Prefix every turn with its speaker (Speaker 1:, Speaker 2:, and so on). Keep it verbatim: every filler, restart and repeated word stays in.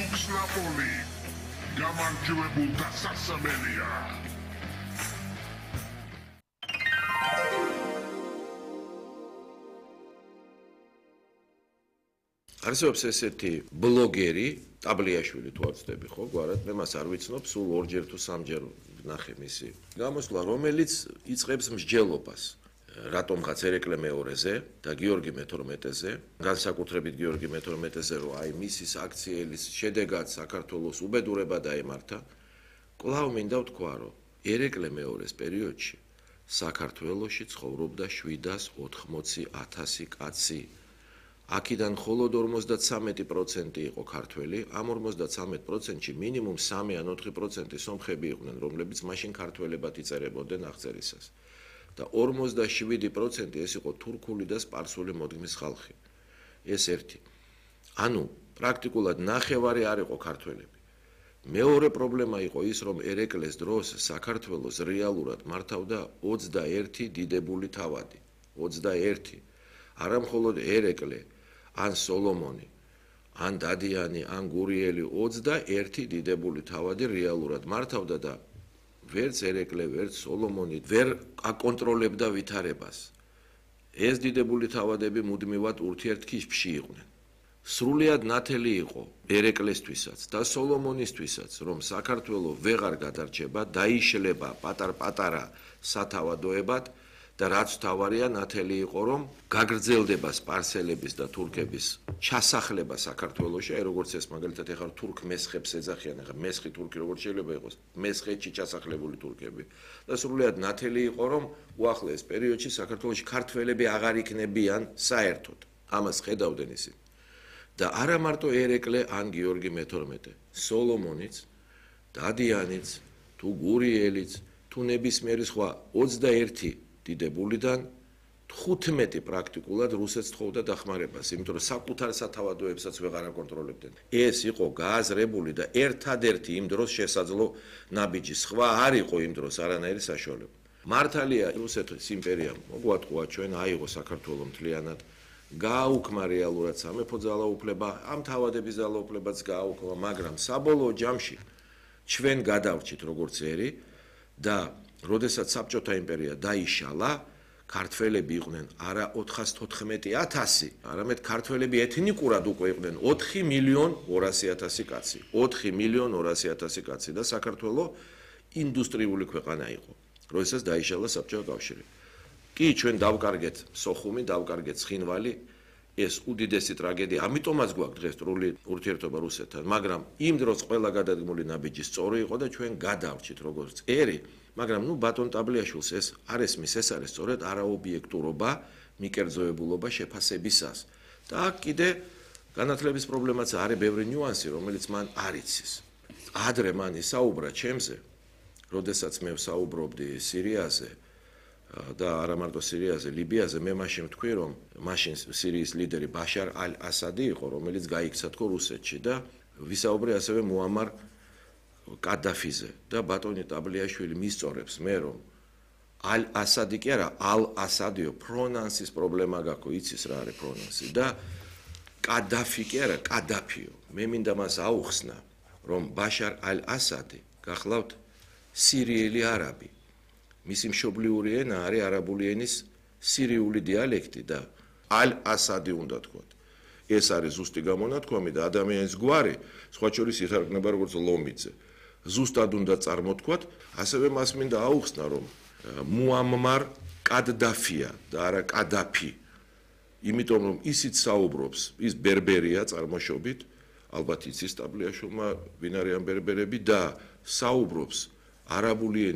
Speaker 1: Lux Napoli, გამარჯვებულთა სასამელია.
Speaker 2: არსებობს ესეთი ბლოგერი, ტაბლიაშვილი თუ არ ვწდები ხო, გვარად, მე მას არ ვიცნობ, სულ ორჯერ თუ სამჯერ ვნახე მისი გამოსვლა, რომელიც იწყებს მსჯელობას რატომღაც ერეკლე მეორეზე და გიორგი მეთორმეტეზე, განსაკუთრებით გიორგი მეთორმეტეზე, რომ აი მისის აქციელის შედეგად საქართველოს უბედურება დაემართა. კვლავ მინდა ვთქვა, რომ ერეკლე მეორეს პერიოდში საქართველოში ცხოვრობდა შვიდას ოთხმოცი ათასი კაცი. აქედან მხოლოდ ორმოცდათვრამეტი პროცენტი იყო ქართველი, ამ ორმოცდათვრამეტ პროცენტში მინიმუმ სამი ან ოთხი პროცენტი სომხები იყვნენ, რომლებიც მაშინ ქართველებად იწერებოდნენ აღწერისას. და ორმოცდაშვიდი პროცენტი ეს იყო თურქული და სპარსული მოდგმის ხალხი. ეს ერთი. ანუ პრაქტიკულად ნახევარი არ იყო ქართველები. მეორე პრობლემა იყო ის, რომ ერეკლეს დროს საქართველოს რეალურად მართავდა ოცდაერთი დიდებული თავადი. ოცდაერთი. არა მხოლოდ ერეკლე, ან სოლომონი, ან დადიანი, ან გურიელი, ოცდაერთი დიდებული თავადი რეალურად მართავდა და ვერც ერეკლე, ვერც სოლომონი ვერ აკონტროლებდა ვითარებას. ეს დიდებული თავადები მუდმივად ურთიერთქიშში იყვნენ. სრულიად ნათელი იყო ერეკლესთვისაც და სოლომონისთვისაც, რომ საქართველო ვეღარ გადარჩება, დაიშლება პატარ-პატარა სათავადოებად და რაც თავარია ნათელი იყო, რომ გაგრძელდება სპარსელების და თურქების ჩასახლება საქართველოში, აი როგორც ეს მაგალითად ეხლა თურქ მესხებს ეძახიან, ეხლა მესხი თურქი როგორც შეიძლება იყოს, მესხეთში ჩასახლებული თურქები და სრულიად ნათელი იყო, რომ უახლოეს პერიოდში საქართველოში ქართველები აღარ იქნებიან საერთოდ. ამას ხედავდნენ ისინი. და არა მარტო ერეკლე ან გიორგი მეთორმეტე, სოლომონიც, დადიანიც, თუ გურიელიც, თუ ნებისმიერი სხვა ოცდაერთი დიდებულიდან თხუთმეტი პრაქტიკულად რუსეთს თხოვდა დახმარებას, იმიტომ რომ საკუთარ სათავადოებსაც ვეღარ აკონტროლებდნენ. ეს იყო გააზრებული და ერთადერთი იმ დროს შესაძლო ნაბიჯი. სხვა არ იყო იმ დროს არანაირი საშუალება. მართალია რუსეთის იმპერიამ მოგვატყუა ჩვენ აიღო საქართველო მთლიანად, გააუქმა რეალურად სამეფო ძალაუფლება, ამ თავადების ძალაუფლებაც გააუქმა, მაგრამ საბოლოო ჯამში ჩვენ გადავრჩით როგორც ერი და როდესაც საბჭოთა იმპერია დაიშალა, ქართველები იყვნენ არა ოთხასთოთხმეტი ათასი, არამედ ქართველები ეთნიკურად უკვე იყვნენ ოთხი მილიონ ორასი ათასი კაცი. ოთხი მილიონ ორასი ათასი კაცი და საქართველო ინდუსტრიული ქვეყანა იყო, როდესაც დაიშალა საბჭოთა კავშირი. კი, ჩვენ დავკარგეთ სოხუმი, დავკარგეთ ცხინვალი, ეს უდიდესი ტრაგედია, ამიტომაც გვაქვს დღეს სრული ურთიერთობა რუსეთთან, მაგრამ იმ დროს ყველა გადადგმული ნაბიჯი სწორი იყო და ჩვენ გადავრჩით როგორც ერი, მაგრამ ნუ ბატონ ტაბლიაშვილს ეს არ ესმის, ეს არის სწორედ არაობიექტურობა, მიკერძოებულობა შეფასებისას. და აქ კიდე განათლების პრობლემაც არის ბევრი ნიუანსი, რომელიც მან არ იცის. ადრე მან ისაუბრა ჩემზე, როდესაც მე ვსაუბრობდი სირიაზე და არა მარტო სირიაზე, ლიბიაზე, მე მაშინ ვთქვი, რომ მაშინ სირიის ლიდერი ბაშარ ალ-ასადი იყო, რომელიც გაიქცა თქო რუსეთში და ვისაუბრე ასევე მუამარ კადაფიზე და ბატონი ტაბლიაშვილი მისწორებს მე, რომ ალ-ასადი კი არა, ალ-ასადიო, პრონანსის პრობლემა გაქვს, იცის რა არის პრონანსი და კადაფი კი არა, კადაფიო. მე მინდა მას აუხსნა, რომ ბაშარ ალ-ასადი გახლავთ სირიელი არაბი. მისი მშობლიური ენა არის არაბული ენის სირიული დიალექტი და ალ-ასადი უნდა თქვათ. ეს არის ზუსტი გამონათქვამი და ადამიანის გვარი, სხვა შორის ითარგმნება როგორც ლომიძე. ზუსტად უნდა წარმოთქვათ, ასევე მას მინდა აუხსნა, რომ მუამმარ კადდაფია და არა კადაფი. იმიტომ რომ ისიც საუბრობს, ის ბერბერია წარმოშობით, ალბათ იცის ტაბლიაშვილმა ვინ არიან ბერბერები და საუბრობს არაბული